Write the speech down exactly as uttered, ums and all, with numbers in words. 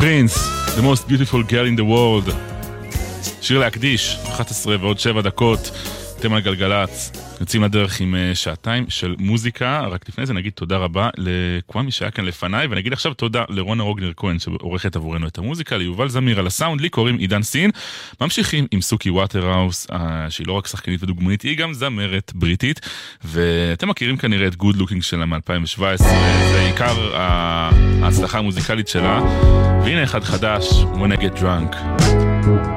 פרינס, The most beautiful girl in the world. שיר להקדיש, אחת עשרה ועוד שבע דקות, אתם על גלגלץ. יוצאים לדרך עם שעתיים של מוזיקה. רק לפני זה נגיד תודה רבה לכל מי שהיה כאן לפניי, ונגיד עכשיו תודה לרונה רוגנר כהן שעורכת עבורנו את המוזיקה, ליובל זמיר על הסאונד, לי קוראים עידן סין. ממשיכים עם סוקי ווטרהאוס, שהיא לא רק שחקנית ודוגמנית, היא גם זמרת בריטית, ואתם מכירים כנראה את Good Looking שלה מ-אלפיים שבע עשרה, זה עיקר ההצלחה המוזיקלית שלה. והנה אחד חדש, When I Get Drunk.